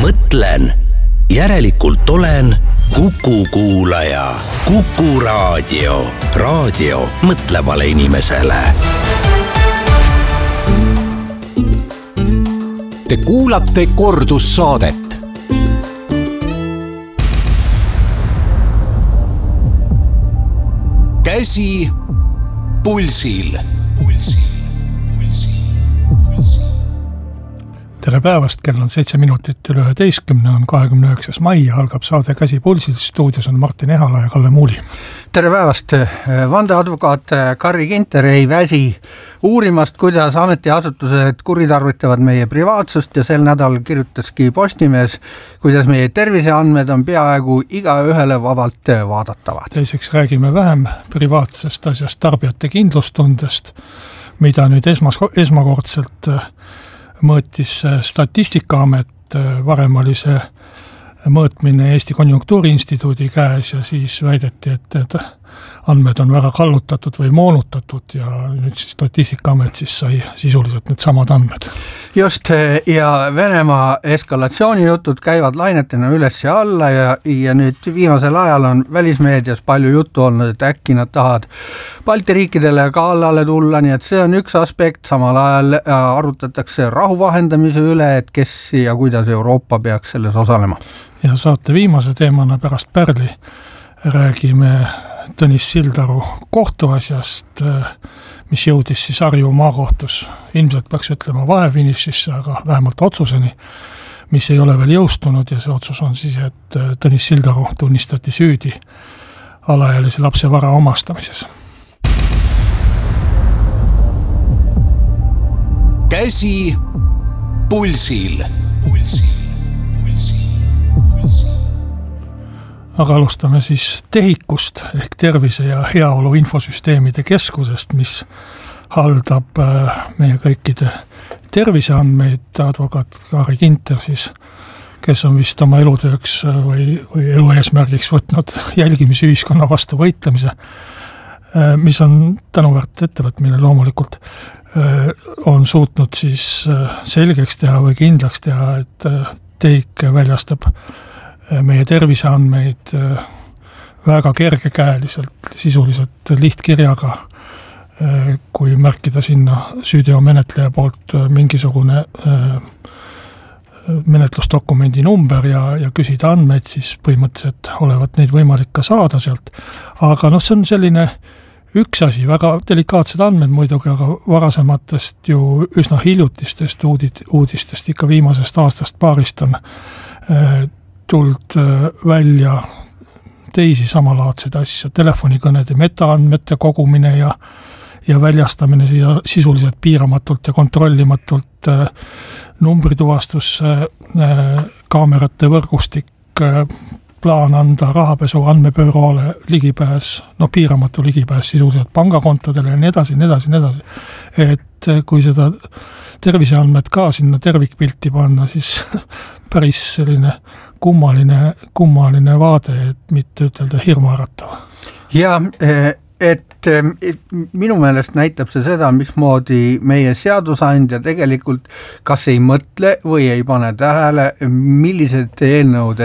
mõtlen, järelikult olen Kuku kuulaja. Kuku raadio. Raadio mõtlevale inimesele. Te kuulate kordussaadet. Käsi pulsil. Tere päevast, kell on 7 minutit üle 11, on 29. mai ja algab saade Käsi pulsil. Stuudios on Martin Ehala ja Kalle Muuli. Tere päevast, vandeadvokaat Carri Ginter ei väsi uurimast, kuidas ametiasutused kuritarvitavad meie privaatsust ja sel nädal kirjutaski Postimees, kuidas meie terviseandmed on peaaegu igaühele vabalt vaadatavad. Teiseks räägime vähem privaatsest asjast, tarbijate kindlustundest, mida nüüd esmakordselt mõõtis Statistikaamet, varem oli see mõõtmine Eesti Konjunktuuriinstituudi käes ja siis väideti, et need andmed on väga kallutatud või moonutatud ja nüüd siis Statistikaamet siis sai sisuliselt need samad andmed. Just, ja Venemaa eskalatsioonijutud käivad lainetena üles ja alla ja nüüd viimasel ajal on välismeedias palju juttu olnud, et äkki nad tahavad Balti riikidele kallale tulla, nii et see on üks aspekt, samal ajal arutatakse rahu vahendamise üle, et kes ja kuidas Euroopa peaks selles osalema. Ja saate viimase teemana pärast Pärli räägime Tõnis Sildaru kohtuasjast, mis jõudis siis Harju maakohtus. Ilmselt peaks ütlema vahefinišisse, aga vähemalt otsuseni, mis ei ole veel jõustunud ja see otsus on siis, et Tõnis Sildaru tunnistati süüdi alaealise lapse vara omastamises. Käsi pulsil. Aga alustame siis TEHIKust ehk Tervise ja Heaolu Infosüsteemide Keskusest, mis haldab meie kõikide terviseandmeid. Advokaat Carri Ginter siis, kes on vist oma elutööks või elu eesmärgiks võtnud jälgimisühiskonna vastu võitlemise, mis on tänuväärt ettevõtmine loomulikult, on suutnud siis selgeks teha või kindlaks teha, et TEHIK väljastab meie terviseandmeid väga kergekäeliselt, sisuliselt lihtkirjaga, kui märkida sinna süüteomenetleja poolt mingisugune menetlusdokumendi number ja küsida andmeid, siis põhimõtteliselt olevat neid võimalik ka saada sealt. Aga see on selline üks asi, väga delikaatsed andmed muidugi, aga varasematest ju üsna hiljutistest uudistest, ikka viimasest aastast paarist on tuld välja teisi samalaadseid asja, telefonikõnede metaandmete kogumine ja väljastamine sisuliselt piiramatult ja kontrollimatult, numbrituvastus, kaamerate võrgustik, plaan anda rahapesu andmebüroole ligipääs, piiramatu ligipääs sisuliselt pangakontodele ja nii edasi. Et kui seda terviseandmed ka sinna tervikpilti panna, siis päris selline kummaline vaade, et mitte ütelda hirmuäratav. Ja et minu meelest näitab see seda, mismoodi meie seadusandja tegelikult kas ei mõtle või ei pane tähele, millised eelnõud